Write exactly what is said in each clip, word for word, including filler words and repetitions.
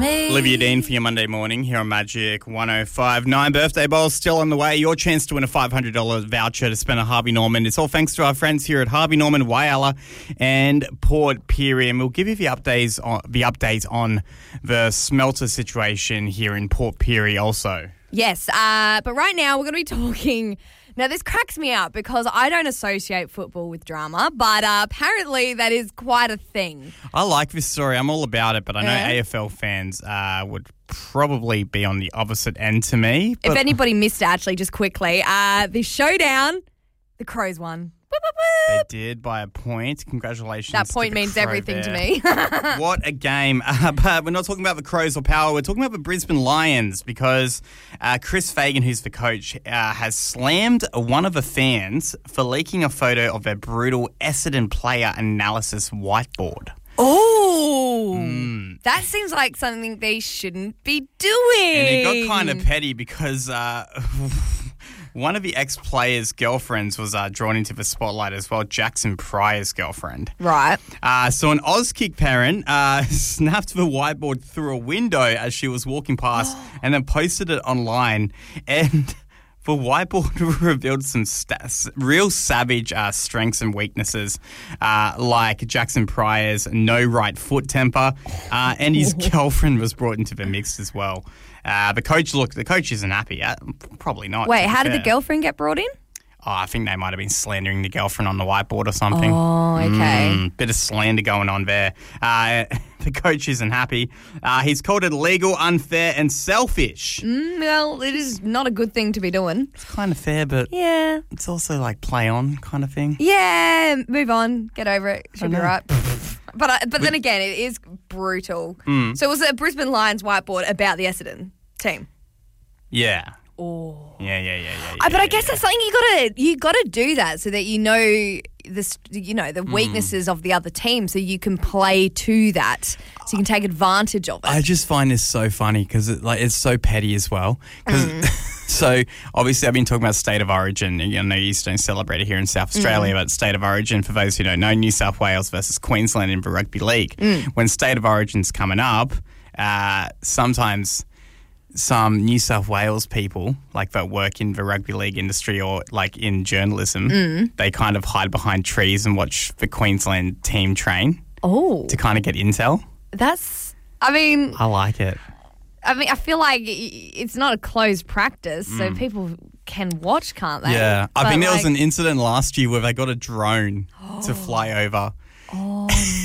Hey. Olivia Dean for your Monday morning here on Magic one oh five point nine. Birthday Bowl still on the way. Your chance to win a five hundred dollars voucher to spend at Harvey Norman. It's all thanks to our friends here at Harvey Norman, Whyalla and Port Pirie. And we'll give you the updates on, the updates on the smelter situation here in Port Pirie also. Yes, uh, but right now we're going to be talking... Now, this cracks me up because I don't associate football with drama, but uh, apparently that is quite a thing. I like this story. I'm all about it, but I know Yeah. A F L fans uh, would probably be on the opposite end to me. If But anybody missed it, actually, just quickly, uh, the showdown, the Crows won. Whoop, whoop, they whoop. did by a point. Congratulations. That to point the means Crow everything to Bear. me. What a game. Uh, but we're not talking about the Crows or Power. We're talking about the Brisbane Lions because uh, Chris Fagan, who's the coach, uh, has slammed one of the fans for leaking a photo of their brutal Essendon player analysis whiteboard. Oh, Mm. that seems like something they shouldn't be doing. And it got kind of petty because uh, one of the ex-players' girlfriends was uh, drawn into the spotlight as well, Jackson Pryor's girlfriend. Right. Uh, so an Auskick parent uh, snapped the whiteboard through a window as she was walking past and then posted it online. And the whiteboard revealed some st- real savage uh, strengths and weaknesses, uh, like Jackson Pryor's no right foot temper, uh, and his girlfriend was brought into the mix as well. Uh, the coach, look, the coach isn't happy. Uh, probably not. Wait, to be how did the fair. girlfriend get brought in? Oh, I think they might have been slandering the girlfriend on the whiteboard or something. Oh, okay. Mm, bit of slander going on there. Uh, the coach isn't happy. Uh, he's called it illegal, unfair, and selfish. Mm, well, it is not a good thing to be doing. It's kind of fair, but Yeah. it's also like play on kind of thing. Yeah, move on. Get over it. Should be know. right. But I, but then again, it is brutal. Mm. So was it a Brisbane Lions whiteboard about the Essendon team? Yeah. Oh. Yeah, yeah, yeah, yeah. Uh, but yeah, I guess yeah. that's something you gotta you gotta do that so that you know this you know the weaknesses of the other team, so you can play to that, so you can take advantage of it. I just find this so funny because it, like, it's so petty as well. 'Cause so obviously I've been talking about State of Origin. And, you know, you used to don't celebrate it here in South Australia, but State of Origin, for those who don't know, New South Wales versus Queensland in the Rugby League. When State of Origin's coming up, uh, sometimes some New South Wales people, like that work in the rugby league industry or like in journalism, they kind of hide behind trees and watch the Queensland team train oh, to kind of get intel. that's. I mean, I like it. I mean, I feel like i- it's not a closed practice, so people can watch, can't they? Yeah. I But think there was like- an incident last year where they got a drone to fly over. Oh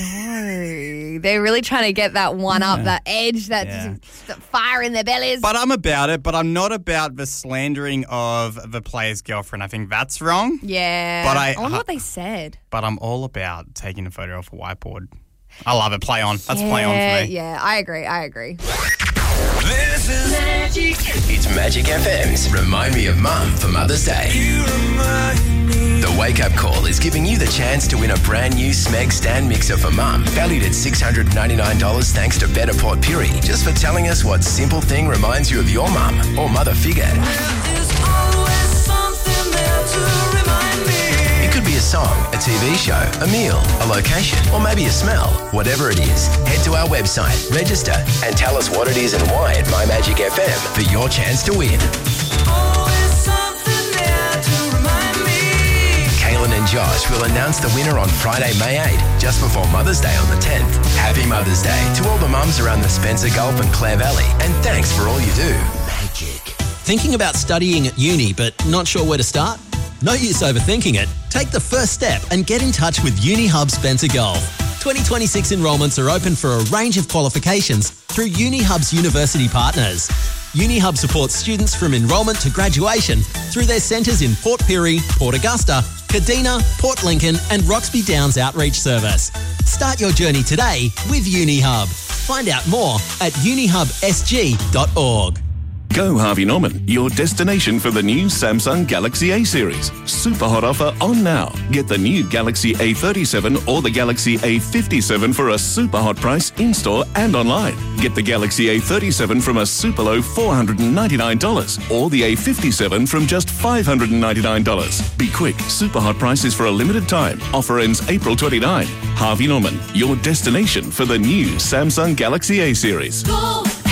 no! They're really trying to get that one up, that edge, that, Yeah. that fire in their bellies. But I'm about it, but I'm not about the slandering of the player's girlfriend. I think that's wrong. yeah, But I- wonder what they said. But I'm all about taking a photo off a whiteboard. I love it. Play on. That's play on Yeah, for me. yeah, I agree. I agree. This is Magic. It's Magic F M's Remind Me of Mum for Mother's Day. The Wake Up Call is giving you the chance to win a brand new Smeg stand mixer for Mum, valued at six hundred ninety-nine dollars thanks to Better Port Pirie, just for telling us what simple thing reminds you of your mum or mother figure. It could be a song, a T V show, a meal, a location, or maybe a smell. Whatever it is, head to our website, register, and tell us what it is and why at My Magic F M for your chance to win. Kaylin and Josh will announce the winner on Friday, May eighth, just before Mother's Day on the tenth. Happy Mother's Day to all the mums around the Spencer Gulf and Clare Valley, and thanks for all you do. Magic. Thinking about studying at uni but not sure where to start? No use overthinking it. Take the first step and get in touch with UniHub Spencer Gulf. twenty twenty-six enrolments are open for a range of qualifications through UniHub's university partners. UniHub supports students from enrolment to graduation through their centres in Port Pirie, Port Augusta, Kadina, Port Lincoln and Roxby Downs Outreach Service. Start your journey today with UniHub. Find out more at unihub s g dot org. Go Harvey Norman, your destination for the new Samsung Galaxy A series. Super hot offer on now. Get the new Galaxy A thirty-seven or the Galaxy A fifty-seven for a super hot price in-store and online. Get the Galaxy A thirty-seven from a super low four hundred ninety-nine dollars or the A fifty-seven from just five hundred ninety-nine dollars. Be quick, super hot prices for a limited time. Offer ends April twenty-ninth. Harvey Norman, your destination for the new Samsung Galaxy A series. Go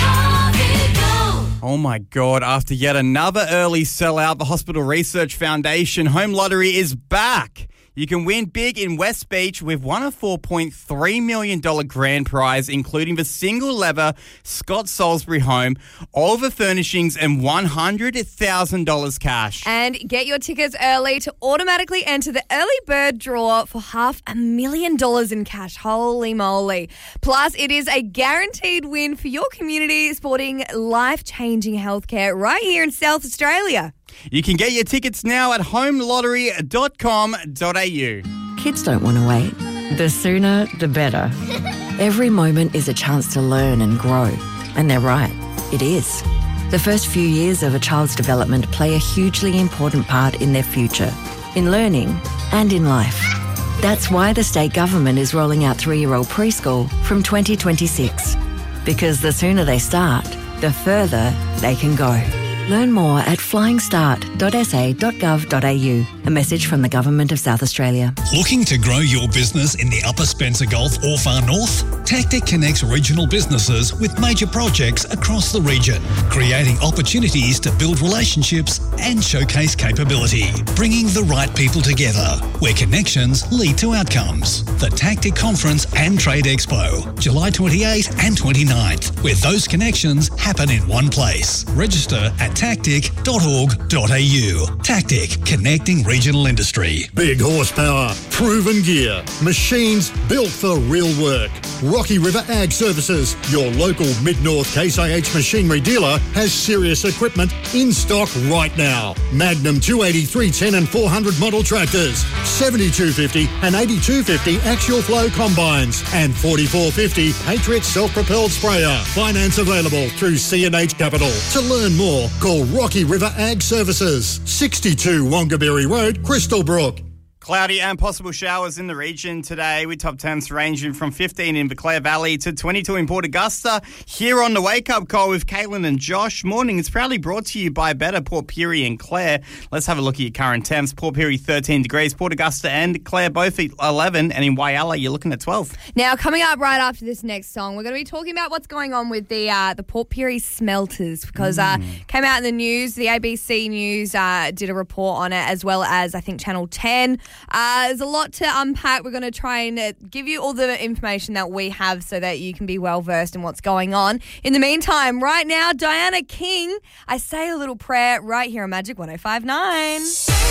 Oh my God, after yet another early sellout, the Hospital Research Foundation Home Lottery is back. You can win big in West Beach with one a four point three million dollars grand prize, including the single-lever Scott Salisbury home, all the furnishings, and one hundred thousand dollars cash. And get your tickets early to automatically enter the early bird draw for half a million dollars in cash. Holy moly. Plus, it is a guaranteed win for your community, sporting life-changing healthcare right here in South Australia. You can get your tickets now at home lottery dot com dot a u. Kids don't want to wait. The sooner, the better. Every moment is a chance to learn and grow. And they're right, it is. The first few years of a child's development play a hugely important part in their future, in learning and in life. That's why the state government is rolling out three-year-old preschool from twenty twenty-six. Because the sooner they start, the further they can go. Learn more at flying start dot s a dot gov dot a u. A message from the Government of South Australia. Looking to grow your business in the Upper Spencer Gulf or far north? Tactic connects regional businesses with major projects across the region, creating opportunities to build relationships and showcase capability, bringing the right people together, where connections lead to outcomes. The Tactic Conference and Trade Expo, July twenty-eighth and twenty-ninth, where those connections happen in one place. Register at tactic dot org dot a u. Tactic, connecting regional industry. Big horsepower, proven gear, machines built for real work. Rocky River Ag Services, your local Mid-North Case I H machinery dealer, has serious equipment in stock right now. Magnum two eighty, three ten and four hundred model tractors, seventy-two fifty and eighty-two fifty axial flow combines, and forty-four fifty Patriot self-propelled sprayer. Finance available through C and H Capital. To learn more, call Rocky River Ag Services, sixty-two Wongaberry Road, Crystal Brook. Cloudy and possible showers in the region today, with top temps ranging from fifteen in the Clare Valley to twenty-two in Port Augusta. Here on the Wake Up Call with Caitlin and Josh. Morning is proudly brought to you by Better, Port Pirie and Clare. Let's have a look at your current temps. Port Pirie thirteen degrees, Port Augusta and Clare both at eleven, and in Whyalla you're looking at twelve. Now, coming up right after this next song, we're going to be talking about what's going on with the uh, the Port Pirie smelters, because uh, came out in the news, the A B C News uh, did a report on it, as well as I think Channel ten. Uh, there's a lot to unpack. We're going to try and uh, give you all the information that we have so that you can be well versed in what's going on. In the meantime, right now, Diana King, I Say a Little Prayer right here on Magic one oh five point nine.